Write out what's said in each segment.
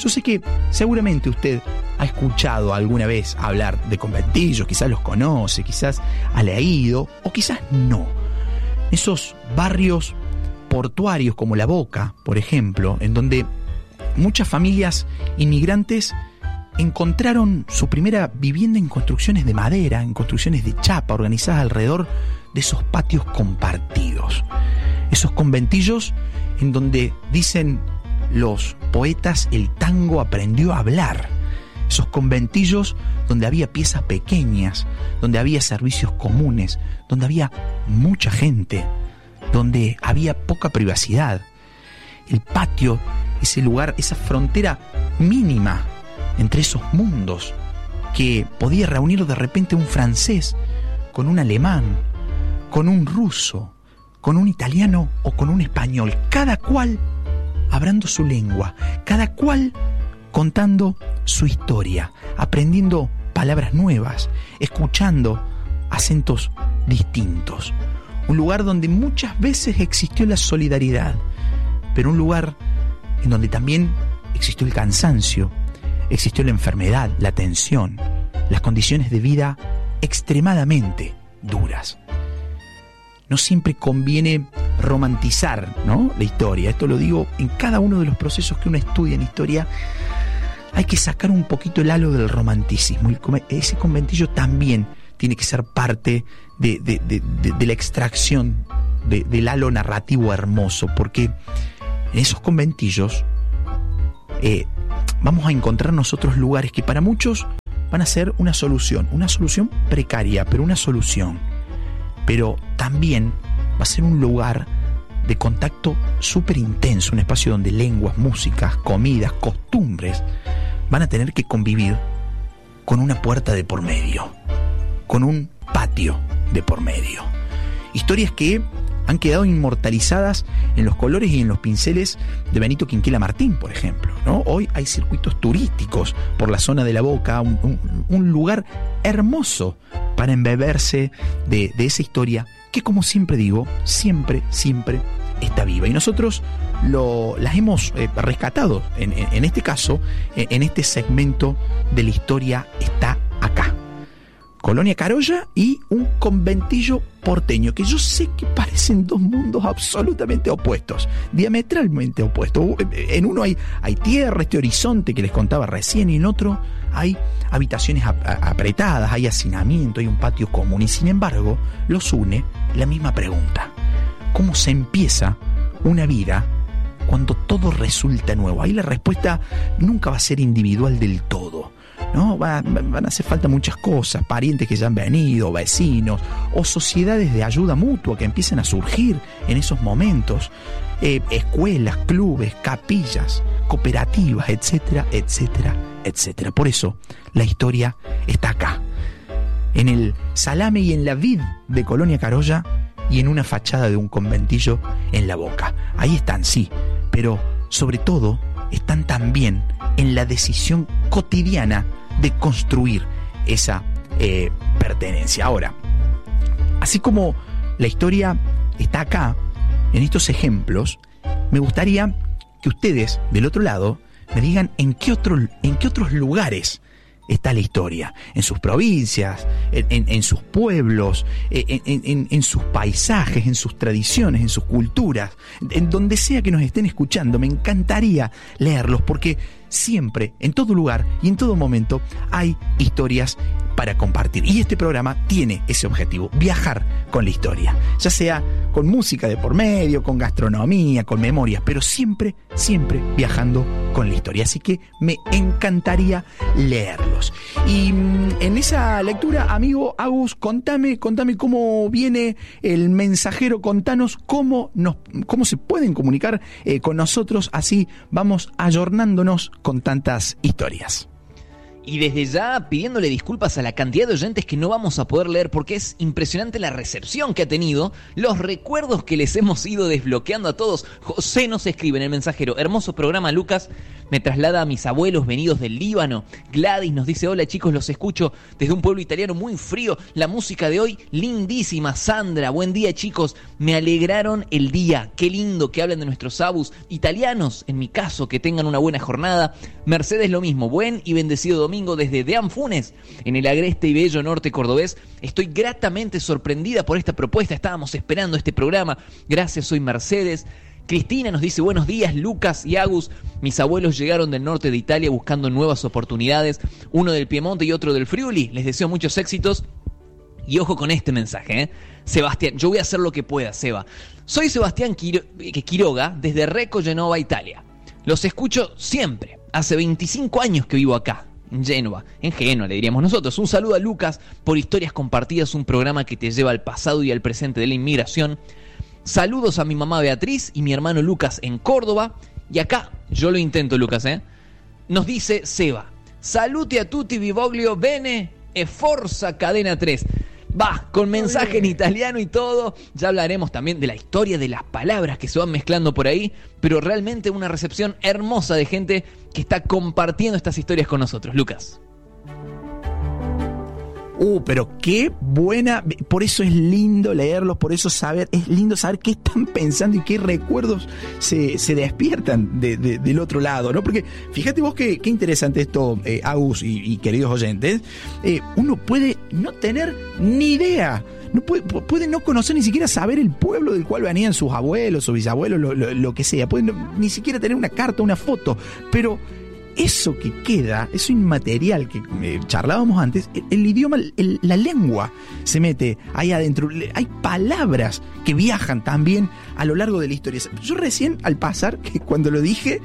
Yo sé que seguramente usted ha escuchado alguna vez hablar de conventillos, quizás los conoce, quizás ha leído o quizás no. Esos barrios portuarios como La Boca, por ejemplo, en donde muchas familias inmigrantes encontraron su primera vivienda en construcciones de madera, en construcciones de chapa, organizadas alrededor de esos patios compartidos. Esos conventillos en donde, dicen los poetas, el tango aprendió a hablar. Esos conventillos donde había piezas pequeñas, donde había servicios comunes, donde había mucha gente, donde había poca privacidad. El patio, ese lugar, esa frontera mínima entre esos mundos que podía reunir de repente un francés con un alemán, con un ruso, con un italiano o con un español, cada cual hablando su lengua, cada cual contando su historia, aprendiendo palabras nuevas, escuchando acentos distintos. Un lugar donde muchas veces existió la solidaridad, pero un lugar en donde también existió el cansancio, existió la enfermedad, la tensión, las condiciones de vida extremadamente duras. No siempre conviene romantizar, ¿no?, la historia. Esto lo digo en cada uno de los procesos que uno estudia en historia. Hay que sacar un poquito el halo del romanticismo. Ese conventillo también tiene que ser parte de la extracción del halo narrativo hermoso, porque en esos conventillos vamos a encontrar nosotros lugares que para muchos van a ser una solución precaria, pero una solución. Pero también va a ser un lugar de contacto súper intenso, un espacio donde lenguas, músicas, comidas, costumbres van a tener que convivir con una puerta de por medio, con un patio de por medio. Historias que han quedado inmortalizadas en los colores y en los pinceles de Benito Quinquela Martín, por ejemplo, ¿no? Hoy hay circuitos turísticos por la zona de La Boca, un lugar hermoso para embeberse de esa historia que, como siempre digo, siempre está viva. Y nosotros las hemos rescatado, en este caso, en este segmento de la historia está acá. Colonia Carolla y un conventillo porteño, que yo sé que parecen dos mundos absolutamente opuestos, diametralmente opuestos. En uno hay tierra, este horizonte que les contaba recién, y en otro hay habitaciones apretadas, hay hacinamiento, hay un patio común, y sin embargo los une la misma pregunta: ¿cómo se empieza una vida cuando todo resulta nuevo? Ahí la respuesta nunca va a ser individual del todo, ¿no? Van a hacer falta muchas cosas, parientes que ya han venido, vecinos, o sociedades de ayuda mutua que empiezan a surgir en esos momentos, escuelas, clubes, capillas, cooperativas, etcétera, etcétera, etcétera. Por eso la historia está acá, en el salame y en la vid de Colonia Carolla, y en una fachada de un conventillo en La Boca. Ahí están, sí, pero sobre todo están también en la decisión cotidiana de construir esa pertenencia. Ahora, así como la historia está acá, en estos ejemplos, me gustaría que ustedes, del otro lado, me digan en qué otros lugares está la historia, en sus provincias, en sus pueblos, en sus paisajes, en sus tradiciones, en sus culturas, en donde sea que nos estén escuchando. Me encantaría leerlos, porque siempre, en todo lugar y en todo momento, hay historias para compartir. Y este programa tiene ese objetivo: viajar con la historia, ya sea con música de por medio, con gastronomía, con memorias, pero siempre viajando con la historia. Así que me encantaría leerlos. Y en esa lectura, amigo Agus, contame cómo viene el mensajero, contanos cómo se pueden comunicar con nosotros, así vamos ayornándonos con tantas historias. Y desde ya pidiéndole disculpas a la cantidad de oyentes que no vamos a poder leer, porque es impresionante la recepción que ha tenido, los recuerdos que les hemos ido desbloqueando a todos. José nos escribe en el mensajero: hermoso programa, Lucas, me traslada a mis abuelos venidos del Líbano. Gladys nos dice, hola chicos, los escucho desde un pueblo italiano muy frío. La música de hoy, lindísima. Sandra, buen día chicos, me alegraron el día. Qué lindo que hablen de nuestros abus italianos, en mi caso, que tengan una buena jornada. Mercedes, lo mismo, buen y bendecido domingo desde Deán Funes, en el agreste y bello norte cordobés. Estoy gratamente sorprendida por esta propuesta, estábamos esperando este programa. Gracias, soy Mercedes. Cristina nos dice, buenos días Lucas y Agus, mis abuelos llegaron del norte de Italia buscando nuevas oportunidades, uno del Piemonte y otro del Friuli, les deseo muchos éxitos. Y ojo con este mensaje, Sebastián, yo voy a hacer lo que pueda, Seba. Soy Sebastián Quiroga, desde Recco, Genova, Italia. Los escucho siempre, hace 25 años que vivo acá, en Génova le diríamos nosotros. Un saludo a Lucas por Historias Compartidas, un programa que te lleva al pasado y al presente de la inmigración. Saludos a mi mamá Beatriz y mi hermano Lucas en Córdoba. Y acá, yo lo intento Lucas, nos dice Seba, salute a tutti vivoglio bene e forza cadena 3. Va, con mensaje en italiano y todo. Ya hablaremos también de la historia de las palabras que se van mezclando por ahí, pero realmente una recepción hermosa de gente que está compartiendo estas historias con nosotros. Lucas. Pero qué buena, por eso es lindo leerlos, por eso es lindo saber qué están pensando y qué recuerdos se despiertan del otro lado, ¿no? Porque fíjate vos qué interesante esto, Agus y queridos oyentes, uno puede no tener ni idea, no puede no conocer, ni siquiera saber el pueblo del cual venían sus abuelos o bisabuelos, lo que sea, puede ni siquiera tener una carta, una foto, pero eso que queda, eso inmaterial que charlábamos antes, el idioma, la lengua se mete ahí adentro. Hay palabras que viajan también a lo largo de la historia. Yo recién al pasar, que cuando lo dije,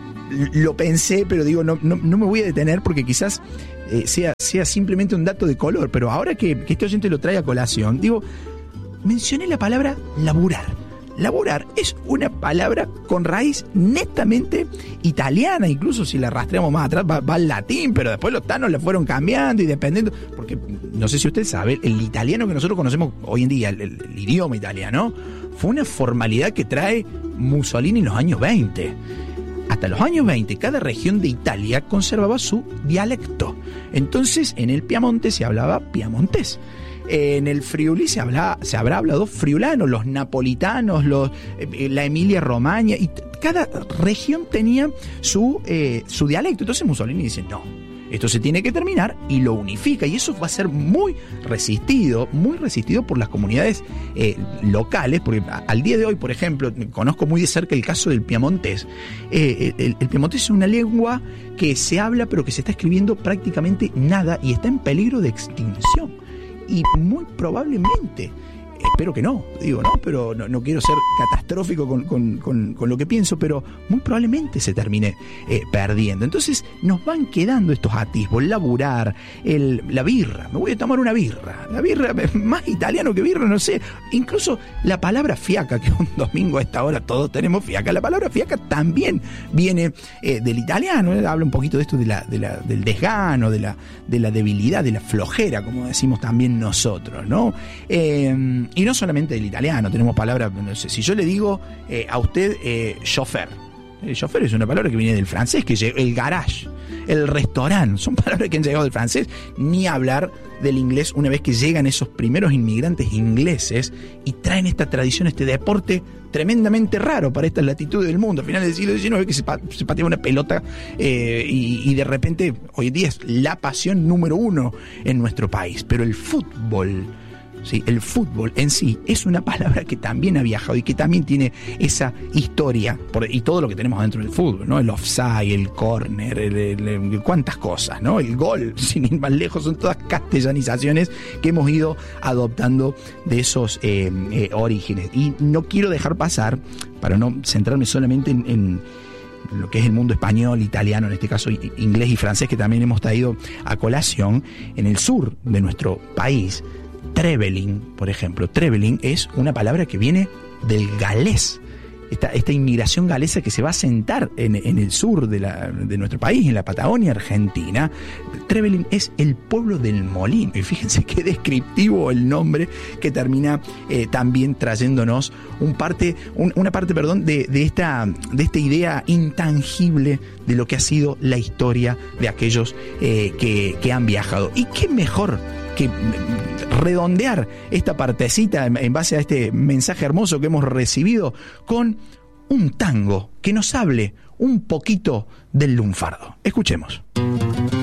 lo pensé, pero digo, no me voy a detener porque quizás sea simplemente un dato de color, pero ahora que este oyente lo trae a colación, digo, mencioné la palabra laburar. Laburar es una palabra con raíz netamente italiana, incluso si la rastreamos más atrás va al latín, pero después los tanos la fueron cambiando y dependiendo, porque no sé si usted sabe, el italiano que nosotros conocemos hoy en día, el idioma italiano, fue una formalidad que trae Mussolini en los años 20. Hasta los años 20, cada región de Italia conservaba su dialecto. Entonces, en el Piamonte se hablaba piamontés. En el Friuli se habrá hablado friulano, los napolitanos, la Emilia Romagna, y cada región tenía su dialecto. Entonces Mussolini dice, no, esto se tiene que terminar, y lo unifica, y eso va a ser muy resistido por las comunidades locales, porque al día de hoy, por ejemplo, conozco muy de cerca el caso del piamontés. El piamontés es una lengua que se habla, pero que se está escribiendo prácticamente nada, y está en peligro de extinción. Y muy probablemente, espero que no, pero no quiero ser catastrófico con lo que pienso, pero muy probablemente se termine perdiendo. Entonces nos van quedando estos atisbos, laburar, la birra, me voy a tomar una birra, la birra más italiano que birra, no sé, incluso la palabra fiaca, que un domingo a esta hora todos tenemos fiaca, la palabra fiaca también viene del italiano, habla un poquito de esto del desgano, de la debilidad, de la flojera, como decimos también nosotros, ¿no? Y no solamente del italiano, tenemos palabras, no sé, si yo le digo a usted chofer, el chofer es una palabra que viene del francés, que llegó, el garage, el restaurante, son palabras que han llegado del francés, ni hablar del inglés una vez que llegan esos primeros inmigrantes ingleses y traen esta tradición, este deporte tremendamente raro para estas latitudes del mundo. A finales del siglo XIX que se pateaba una pelota y de repente hoy en día es la pasión número uno en nuestro país. Pero el fútbol, sí, el fútbol en sí es una palabra que también ha viajado y que también tiene esa historia y todo lo que tenemos dentro del fútbol, ¿no? El offside, el córner, cuántas cosas, ¿no? El gol, sin ir más lejos, son todas castellanizaciones que hemos ido adoptando de esos orígenes. Y no quiero dejar pasar, para no centrarme solamente en lo que es el mundo español, italiano, en este caso inglés y francés, que también hemos traído a colación, en el sur de nuestro país. Traveling, por ejemplo. Traveling es una palabra que viene del galés. esta inmigración galesa que se va a asentar en el sur de nuestro país, en la Patagonia Argentina. Trevelin es el pueblo del molino, y fíjense qué descriptivo el nombre, que termina también trayéndonos una parte de esta idea intangible de lo que ha sido la historia de aquellos que han viajado. Y qué mejor que redondear esta partecita en base a este mensaje hermoso que hemos recibido con un tango que nos hable un poquito del lunfardo. Escuchemos.